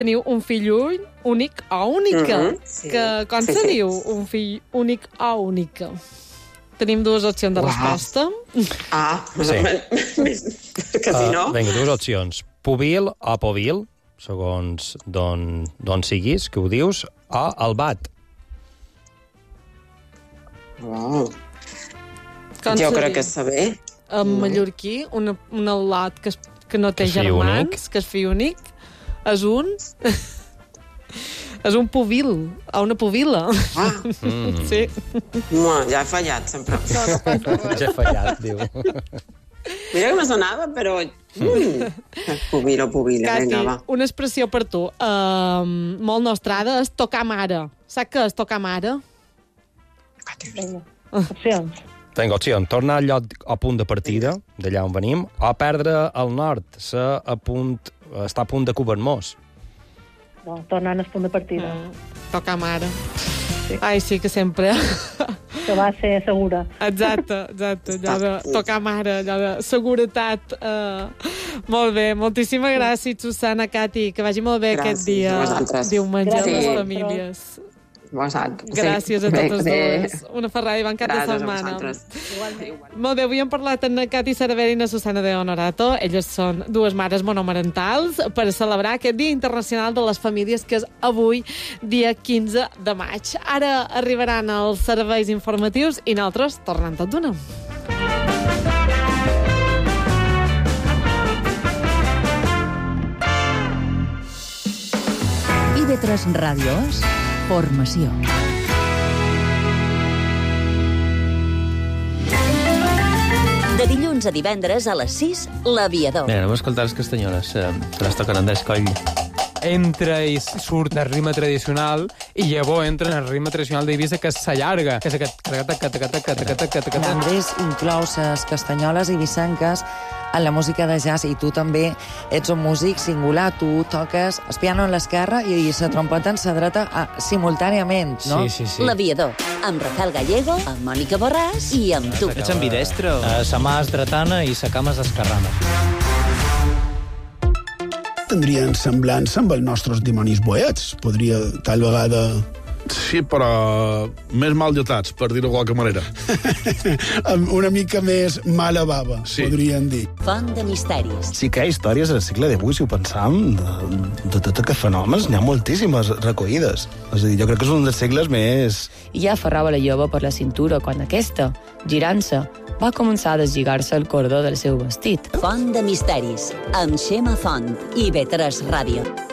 Teniu un fill únic o única. Sí. Com se diu un fill únic o única? Tenim dues opcions de resposta. Que si no... Vinga, dues opcions. Puvil o povil, segons d'on siguis, que ho dius, o albat. Jo crec que és saber. En mallorquí, un al·lot que no té Que és fill germans, únic. que és fill únic, és un... és un puvil, o una puvila. Sí. Ja he fallat, sempre. Ja he fallat, diu. Mira que me sonava, però... Pubila, Cati, vinga, va. una expressió per tu. Molt nostrada és tocar mare. Saps què és tocar mare? Opcions. Tinc opció, tornar al lloc o punt de partida, d'allà on venim, o perdre el nord, està a punt de cobrir-nos. No, tornant al punt de partida. Tocar mare. Sí. Ai, sí, que sempre... Que va ser segura. Exacte. Allò de tocar mare, allò de seguretat. Molt bé, moltíssimes gràcies, Susana, Cati, que vagi molt bé aquest dia, diumenge, amb les famílies. Gràcies a totes dues. Una ferrada i bon cap de setmana. Molt bé, avui hem parlat amb Cati Cervera i la Susana de Honorato. Elles són dues mares monomarentals per celebrar aquest Dia Internacional de les Famílies, que és avui, dia 15 de maig. Ara arribaran els serveis informatius i nosaltres tornem tot d'una. IB3 Ràdio és formació. De dilluns a divendres a les 6, l'Aviador. Mira, anem a escoltar les castanyoles, que les toquen en d'escoll. Entra i surt el ritme tradicional i llavors entra en el ritme tradicional d'Eivissa, que s'allarga, que és aquest... Andrés inclou les castanyoles eivissenques en la música de jazz, i tu també ets un músic singular. Tu toques el piano en l'esquerra i la trompeta en la dreta simultàniament, no? Sí. L'Aviador, amb Rafael Gallego, amb Mònica Borràs i amb tu. Ets ambidestre? Sa mà és dretana i sa cama és esquerrana. Tindrien semblança amb els nostres dimonis boets. Podria, tal vegada... Sí, però més mal dotats, per dir-ho de qualque manera. Una mica més mala bava, podríem dir. Font de misteris. Sí que hi ha històries al segle XVIII, si ho pensam, de tots aquests fenòmens, n'hi ha moltíssimes recollides. És a dir, jo crec que és un dels segles més... I ja aferrava la jove per la cintura quan aquesta, girant-se, va començar a deslligar-se el cordó del seu vestit. Font de misteris, amb Xema Font i IB3 Ràdio.